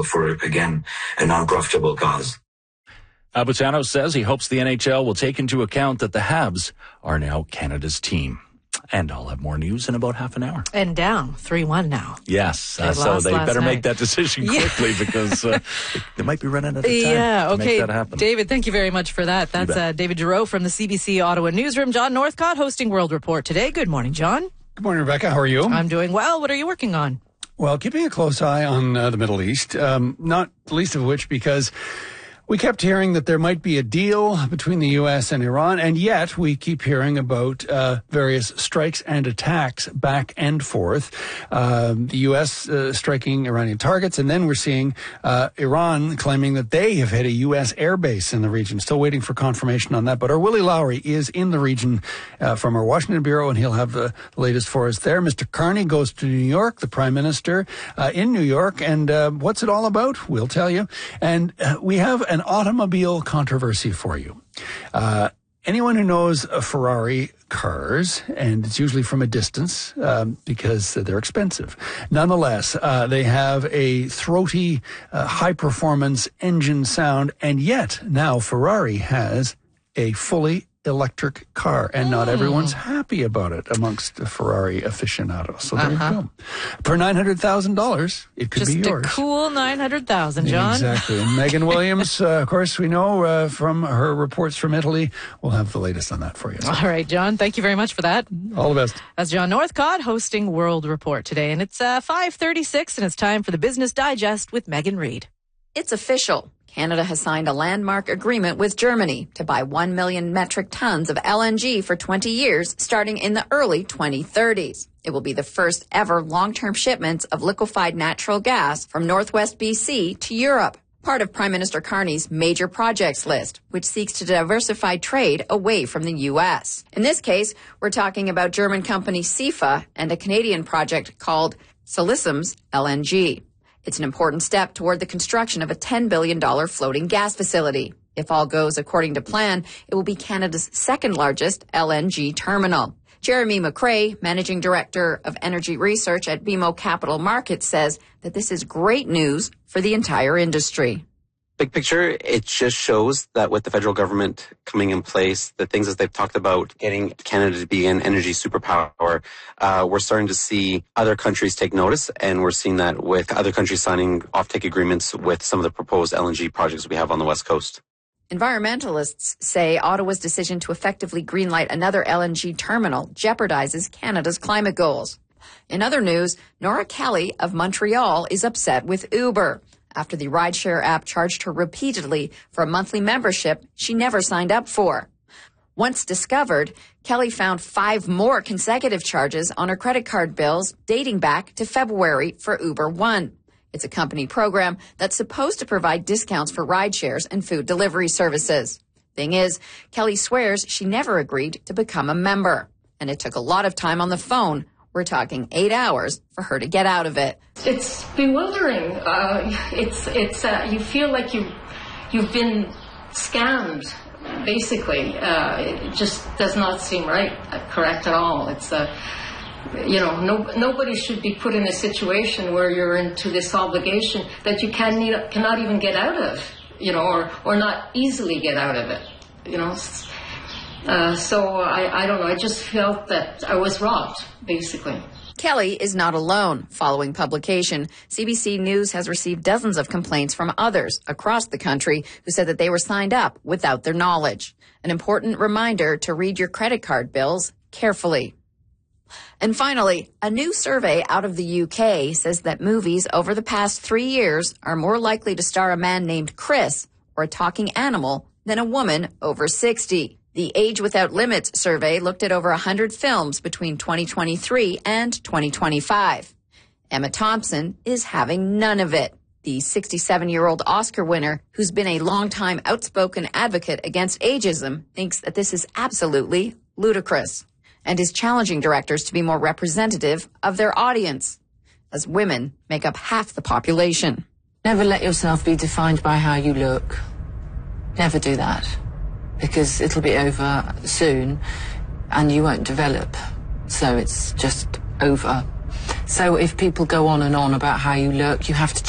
for, again, a non-profitable cause. Abutano says he hopes the NHL will take into account that the Habs are now Canada's team. And I'll have more news in about half an hour. And down 3-1 now. Yes, so they better make that decision quickly because they might be running out of time to make that happen. David, thank you very much for that. That's David Giroux from the CBC Ottawa Newsroom. John Northcott hosting World Report today. Good morning, John. Good morning, Rebecca. How are you? I'm doing well. What are you working on? Well, keeping a close eye on the Middle East, not the least of which because we kept hearing that there might be a deal between the U.S. and Iran, and yet we keep hearing about various strikes and attacks back and forth. The U.S. Striking Iranian targets, and then we're seeing Iran claiming that they have hit a U.S. airbase in the region. Still waiting for confirmation on that. But our Willie Lowry is in the region from our Washington Bureau, and he'll have the latest for us there. Mr. Carney goes to New York, the Prime Minister in New York, and what's it all about? We'll tell you. And we have an automobile controversy for you. Anyone who knows Ferrari cars, and it's usually from a distance because they're expensive. Nonetheless, they have a throaty, high-performance engine sound, and yet now Ferrari has a fully electric car, and not everyone's happy about it amongst the Ferrari aficionados. So there you go. For $900,000, it could be yours. Just a cool $900,000, John. Exactly. And Megan Williams, of course, we know from her reports from Italy. We'll have the latest on that for you. All right, John. Thank you very much for that. All the best. That's John Northcott hosting World Report today, and it's 5:36, and it's time for the Business Digest with Megan Reid. It's official. Canada has signed a landmark agreement with Germany to buy 1 million metric tons of LNG for 20 years, starting in the early 2030s. It will be the first ever long-term shipments of liquefied natural gas from Northwest BC to Europe, part of Prime Minister Carney's major projects list, which seeks to diversify trade away from the U.S. In this case, we're talking about German company SIFA and a Canadian project called Silicim's LNG. It's an important step toward the construction of a $10 billion floating gas facility. If all goes according to plan, it will be Canada's second largest LNG terminal. Jeremy McRae, Managing Director of Energy Research at BMO Capital Markets, says that this is great news for the entire industry. Big picture, it just shows that with the federal government coming in place, the things that they've talked about, getting Canada to be an energy superpower, we're starting to see other countries take notice, and we're seeing that with other countries signing offtake agreements with some of the proposed LNG projects we have on the West Coast. Environmentalists say Ottawa's decision to effectively greenlight another LNG terminal jeopardizes Canada's climate goals. In other news, Nora Kelly of Montreal is upset with Uber after the rideshare app charged her repeatedly for a monthly membership she never signed up for. Once discovered, Kelly found 5 more consecutive charges on her credit card bills dating back to February for Uber One. It's a company program that's supposed to provide discounts for rideshares and food delivery services. Thing is, Kelly swears she never agreed to become a member, and it took a lot of time on the phone. We're talking 8 hours for her to get out of it. It's bewildering. You feel like you've been scammed, basically. It just does not seem correct at all. It's nobody should be put in a situation where you're into this obligation that you cannot even get out of, or not easily get out of it, So I don't know. I just felt that I was robbed, basically. Kelly is not alone. Following publication, CBC News has received dozens of complaints from others across the country who said that they were signed up without their knowledge. An important reminder to read your credit card bills carefully. And finally, a new survey out of the UK says that movies over the past 3 years are more likely to star a man named Chris or a talking animal than a woman over 60. The Age Without Limits survey looked at over 100 films between 2023 and 2025. Emma Thompson is having none of it. The 67-year-old Oscar winner, who's been a longtime outspoken advocate against ageism, thinks that this is absolutely ludicrous and is challenging directors to be more representative of their audience, as women make up half the population. Never let yourself be defined by how you look. Never do that, because it'll be over soon and you won't develop. So it's just over. So if people go on and on about how you look, you have to